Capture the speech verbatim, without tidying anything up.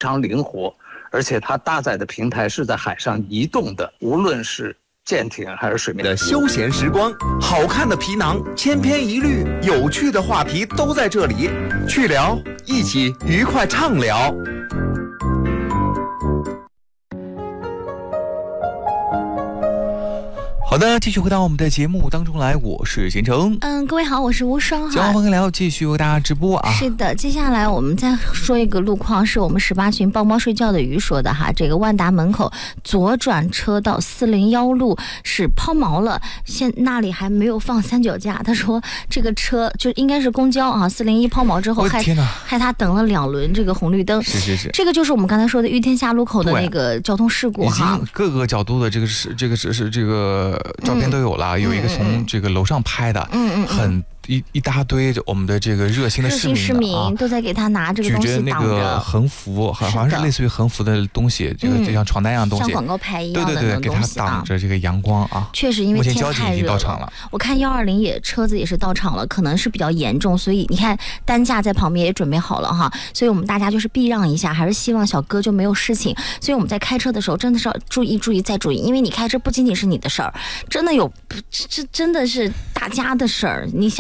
常灵活，而且它搭载的平台是在海上移动的，无论是舰艇还是水面的休闲时光，好看的皮囊，千篇一律，有趣的话题都在这里，去聊，一起愉快畅聊。好的，继续回到我们的节目当中来，我是贤成。 嗯，各位好，我是吴双。 小黄跟聊继续为大家直播啊。 是的，接下来我们再说一个路况，是我们十八群抱猫睡觉的鱼说的哈。这个万达门口左转车道四零一路是抛锚了，现那里还没有放三脚架。他说这个车就应该是公交啊，四零一抛锚之后害害他等了两轮这个红绿灯。 是是是， 这个就是我们刚才说的玉天下路口的那个交通事故哈。 已经各个角度的这个是这个是是这个。照片都有了，嗯、有一个从这个楼上拍的，嗯嗯，很一一大堆我们的这个热心的市民、啊， 市民都在给他拿这个东西挡着， 举着那个横幅，好像是类似于横幅的东西，这个就像传单一样的东西， 像广告牌一样的对对对，给他挡着这个阳光啊。 确实，因为天太热了， 我看幺二零也车子也是到场了，可能是比较严重，所以你看担架在旁边也准备好了哈，所以我们大家就是避让一下，还是希望小哥就没有事情。所以我们在开车的时候真的是要注意注意再注意，因为你开车不仅仅是你的事儿，真的有这这真的是大家的事儿，你想。